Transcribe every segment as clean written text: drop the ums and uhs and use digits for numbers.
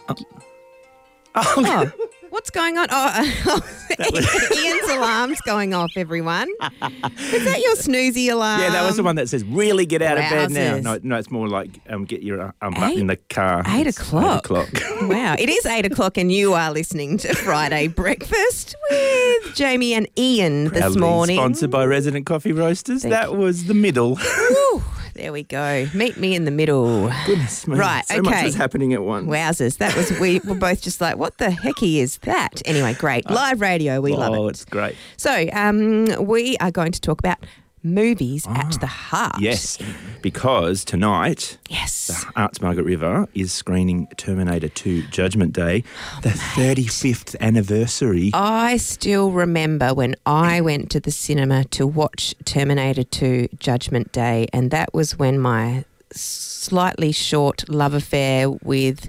Oh, what's going on? Ian's alarm's going off, everyone. Is that your snoozy alarm? Yeah, that was the one that says, really get out of bed now. Wowzers. No, it's more like get your button in the car. 8 It's o'clock. 8 o'clock. Wow, it is 8 o'clock and you are listening to Friday Breakfast with Jamie and Ian this Proudly morning. Sponsored by Resident Coffee Roasters. That was the middle. Whew, there we go. Meet me in the middle. Goodness me. Right, So much okay. was happening at once. Wowzers, that was, we were both just like, what the hecky is that? Anyway, great. Live radio, we love it. Oh, it's great. So we are going to talk about movies at the Heart. Yes, because tonight Yes. the Arts Margaret River is screening Terminator 2 Judgment Day, the 35th anniversary. I still remember when I went to the cinema to watch Terminator 2 Judgment Day, and that was when my slightly short love affair with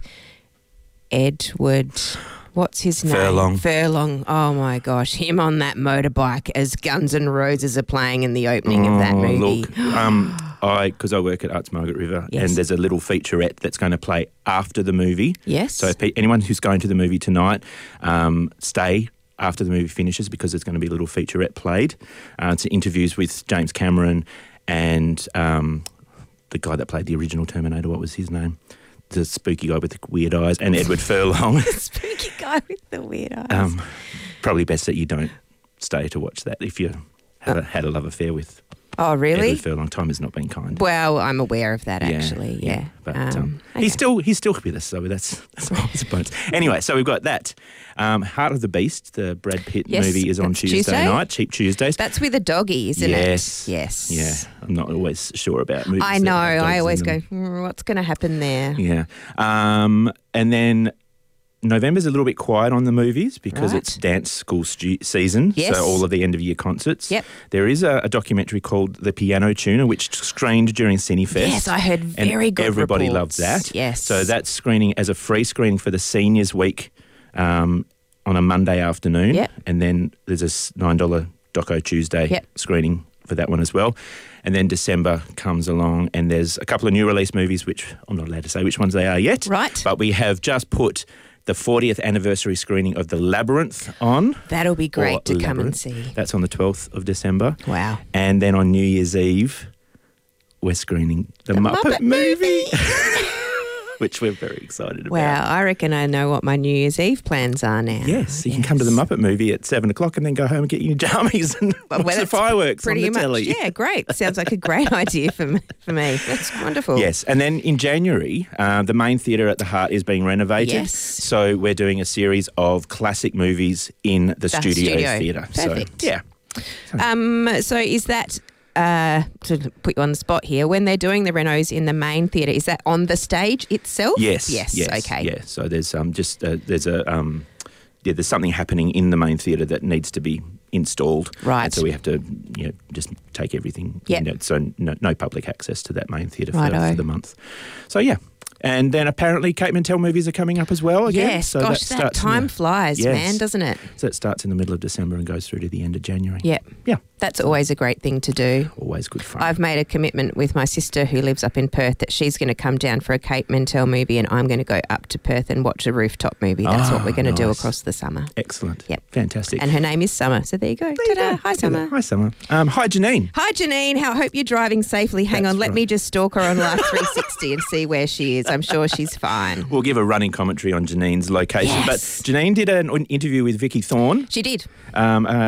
Edward... What's his name? Furlong. Oh, my gosh. Him on that motorbike as Guns N' Roses are playing in the opening of that movie. Look, because I work at Arts Margaret River, Yes. and there's a little featurette that's going to play after the movie. Yes. So if anyone who's going to the movie tonight, stay after the movie finishes because there's going to be a little featurette played. It's interviews with James Cameron and the guy that played the original Terminator. What was his name? The spooky guy with the weird eyes, and Edward Furlong. Spooky guy with the weird eyes. Probably best that you don't stay to watch that if you had a love affair with Oh, really? Edward Furlong. Time has not been kind. Well, I'm aware of that, actually, yeah. But Okay. he's still with us, so that's always a bonus. Anyway, so we've got that. Heart of the Beast, the Brad Pitt Yes, movie, is on that's Tuesday Tuesday? night, Cheap Tuesdays. That's with a doggy, isn't Yes. it? Yes. Yeah, I'm not always sure about movies. I that know. have dogs I in always them. go, what's going to happen there? Yeah. And then November's a little bit quiet on the movies because Right. it's dance school season, Yes. so all of the end-of-year concerts. Yep. There is a documentary called The Piano Tuner, which screened during Cinefest. Yes, I heard very and good everybody reports. loved that. Yes. So that's screening as a free screening for the Seniors Week on a Monday afternoon. Yep. And then there's a $9 Doco Tuesday Yep. screening for that one as well. And then December comes along and there's a couple of new release movies, which I'm not allowed to say which ones they are yet. Right. But we have just put the 40th anniversary screening of The Labyrinth on. That'll be or great to come and Labyrinth. see. That's on the 12th of December. Wow. And then on New Year's Eve, we're screening The Muppet Movie. Which we're very excited about. Wow, I reckon I know what my New Year's Eve plans are now. Yes, you can come to the Muppet Movie at 7 o'clock and then go home and get your jammies and watch the that's fireworks on pretty the much, telly. Yeah, great. Sounds like a great idea for me. That's wonderful. Yes, and then in January, the main theatre at the Heart is being renovated. Yes. So we're doing a series of classic movies in the studio theatre. Perfect. So, yeah. So is that, to put you on the spot here, when they're doing the renos in the main theatre, is that on the stage itself? Yes. Yes. Okay. Yeah. So there's there's something happening in the main theatre that needs to be installed. Right. And so we have to just take everything. Yep. So no public access to that main theatre Righto. for the month. So yeah. And then apparently Kate Mantel movies are coming up as well again. Yes. So Gosh, that starts in time the- flies, Yes. man, doesn't it? So it starts in the middle of December and goes through to the end of January. Yep. Yeah. That's always a great thing to do. Always good fun. I've made a commitment with my sister who lives up in Perth that she's going to come down for a Kate Mantel movie and I'm going to go up to Perth and watch a rooftop movie. That's what we're going to do nice. across the summer. Excellent. Yep. Fantastic. And her name is Summer. So there you go. There you Ta-da. go. Hi, Summer. Hi, Summer. Hi, Janine. Hi, Janine. I hope you're driving safely. Hang That's on. Let right. me just stalk her on Life 360 and see where she is. I'm sure she's fine. We'll give a running commentary on Janine's location. Yes. But Janine did an interview with Vicky Thorne. She did.